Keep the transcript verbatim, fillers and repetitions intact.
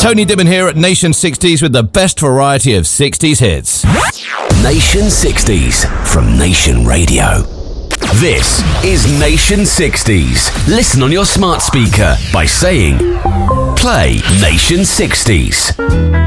Tony Dibben here at Nation sixties with the best variety of sixties hits. Nation sixties from Nation Radio. This is Nation sixties. Listen on your smart speaker by saying, play Nation sixties.